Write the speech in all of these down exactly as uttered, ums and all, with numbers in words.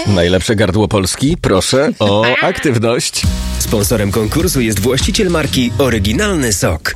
Najlepsze gardło Polski, proszę o aktywność. Sponsorem konkursu jest właściciel marki Oryginalny Sok.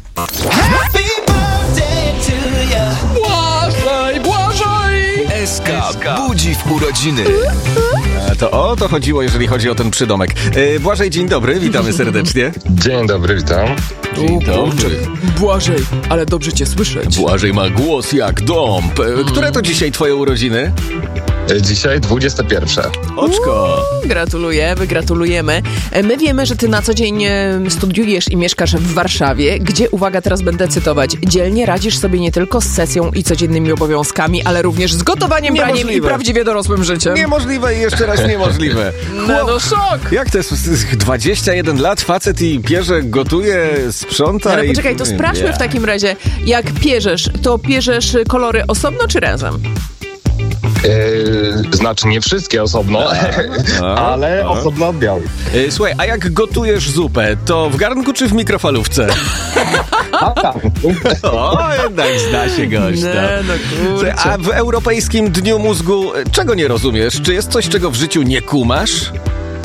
Błażej, Błażej! S K budzi w urodziny. A to o to chodziło, jeżeli chodzi o ten przydomek. Yy, Błażej, dzień dobry, witamy serdecznie. Dzień dobry, witam. Dzień dobry. Błażej, ale dobrze cię słyszeć. Błażej ma głos jak dąb. Yy, Które to dzisiaj twoje urodziny? Dzisiaj dwudzieste pierwsze. Oczko. Gratulujemy, gratulujemy. My wiemy, że ty na co dzień e, studiujesz i mieszkasz w Warszawie, gdzie, uwaga, teraz będę cytować, dzielnie radzisz sobie nie tylko z sesją i codziennymi obowiązkami, ale również z gotowaniem, braniem i Niemożliwe. prawdziwie dorosłym życiem. Niemożliwe i jeszcze raz niemożliwe. No, no szok! Jak to jest? dwadzieścia jeden lat, facet i pierze, gotuje, sprząta Ale i... poczekaj, to sprawdźmy Nie. w takim razie, jak pierzesz, to pierzesz kolory osobno czy razem? Yy, znaczy nie wszystkie osobno, ale osobno od białych. Yy, Słuchaj, a jak gotujesz zupę, to w garnku czy w mikrofalówce? O, jednak zna się gość. Nie, no Słuchaj, kurczę. a w Europejskim Dniu Mózgu y, czego nie rozumiesz? Czy jest coś, czego w życiu nie kumasz?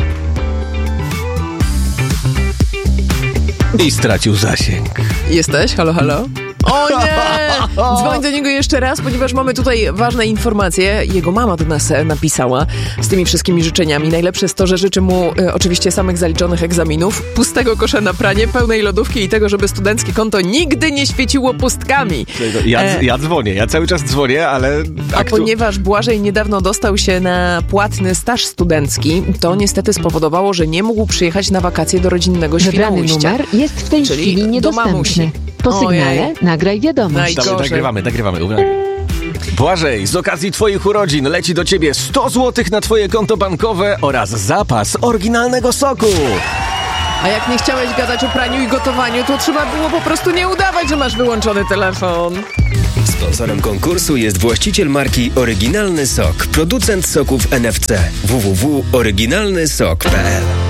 I stracił zasięg. Jesteś? Halo, halo? O nie! Dzwoń do niego jeszcze raz, ponieważ mamy tutaj ważne informacje. Jego mama do nas e, napisała z tymi wszystkimi życzeniami. Najlepsze jest to, że życzy mu e, oczywiście samych zaliczonych egzaminów, pustego kosza na pranie, pełnej lodówki i tego, żeby studenckie konto nigdy nie świeciło pustkami. Ja, E, ja dzwonię, ja cały czas dzwonię, ale... A aktu- ponieważ Błażej niedawno dostał się na płatny staż studencki, to niestety spowodowało, że nie mógł przyjechać na wakacje do rodzinnego Wybrany Świnoujścia. numer jest w tej Czyli chwili do niedostępny. mamusi. Po sygnale Ojej. nagraj wiadomość. Naj- Dobra, Gorzej. nagrywamy, nagrywamy. uwaga. Błażej, z okazji twoich urodzin leci do ciebie sto złotych na twoje konto bankowe oraz zapas oryginalnego soku. A jak nie chciałeś gadać o praniu i gotowaniu, to trzeba było po prostu nie udawać, że masz wyłączony telefon. Sponsorem konkursu jest właściciel marki Oryginalny Sok, producent soków N F C. w w w kropka oryginalny sok kropka p l